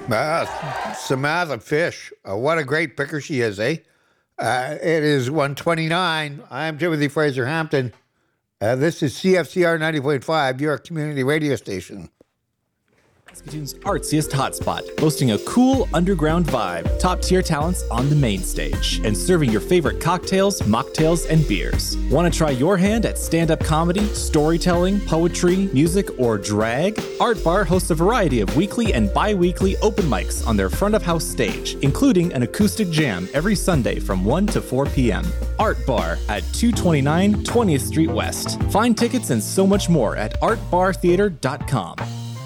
Samantha Fish. What a great picker she is, eh? It is 1:29. I'm Timothy Fraser Hampton. This is CFCR 90.5, your community radio station. Saskatoon's artsiest hotspot, boasting a cool underground vibe, top-tier talents on the main stage, and serving your favorite cocktails, mocktails, and beers. Want to try your hand at stand-up comedy, storytelling, poetry, music, or drag? Art Bar hosts a variety of weekly and bi-weekly open mics on their front-of-house stage, including an acoustic jam every Sunday from 1 to 4 p.m. Art Bar at 229 20th Street West. Find tickets and so much more at artbartheater.com.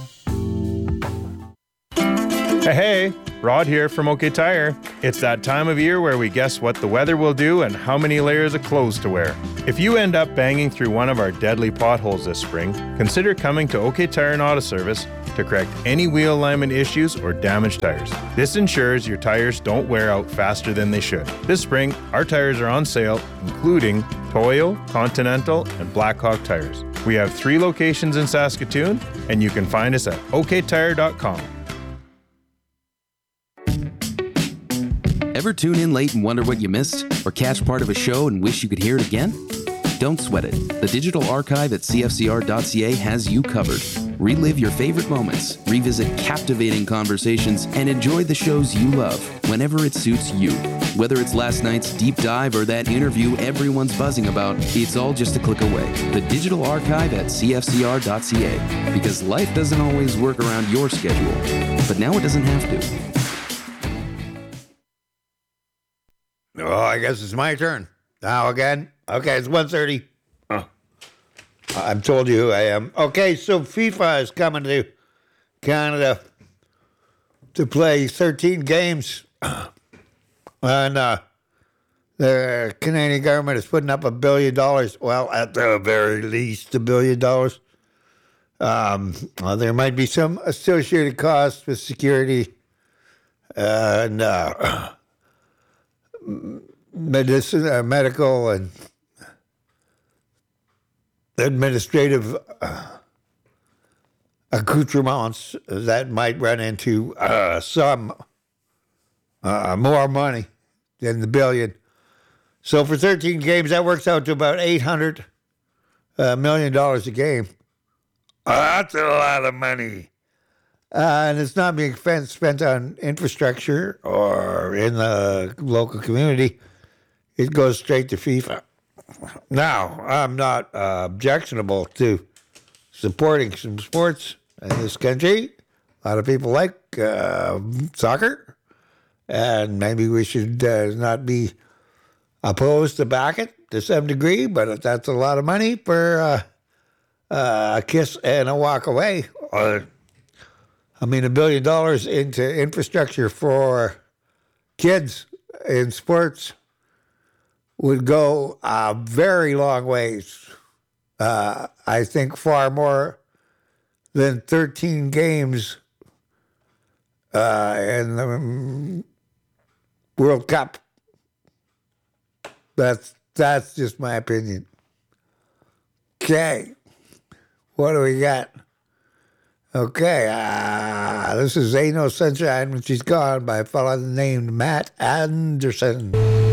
Hey, Rod here from OK Tire. It's that time of year where we guess what the weather will do and how many layers of clothes to wear. If you end up banging through one of our deadly potholes this spring, consider coming to OK Tire and Auto Service to correct any wheel alignment issues or damaged tires. This ensures your tires don't wear out faster than they should. This spring, our tires are on sale, including Toyo, Continental, and Blackhawk tires. We have 3 locations in Saskatoon, and you can find us at oktire.com. Ever tune in late and wonder what you missed? Or catch part of a show and wish you could hear it again? Don't sweat it. The digital archive at cfcr.ca has you covered. Relive your favorite moments, revisit captivating conversations, and enjoy the shows you love whenever it suits you. Whether it's last night's deep dive or that interview everyone's buzzing about, it's all just a click away. The digital archive at cfcr.ca. Because life doesn't always work around your schedule, but now it doesn't have to. Oh, I guess it's my turn. Now again. Okay, it's 1:30. I've told you I am. Okay, so FIFA is coming to Canada to play 13 games. And the Canadian government is putting up $1 billion. Well, at the very least, $1 billion. There might be some associated costs with security and medicine, medical, and administrative accoutrements that might run into some more money than the billion. So for 13 games, that works out to about $800 million a game. That's a lot of money. And it's not being spent on infrastructure or in the local community. It goes straight to FIFA. Now, I'm not objectionable to supporting some sports in this country. A lot of people like soccer, and maybe we should not be opposed to back it to some degree, but that's a lot of money for a kiss and a walk away. $1 billion into infrastructure for kids in sports would go a very long ways. I think far more than 13 games in the World Cup. That's just my opinion. Okay, what do we got? Okay, this is Ain't No Sunshine When She's Gone by a fellow named Matt Anderson.